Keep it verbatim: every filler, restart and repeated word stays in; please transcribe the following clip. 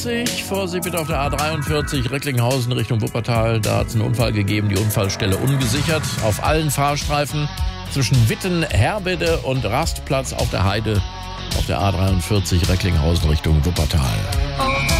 Vorsicht bitte auf der A dreiundvierzig Recklinghausen Richtung Wuppertal. Da hat es einen Unfall gegeben, die Unfallstelle ungesichert. Auf allen Fahrstreifen zwischen Witten, Herbede und Rastplatz auf der Heide auf der A dreiundvierzig Recklinghausen Richtung Wuppertal.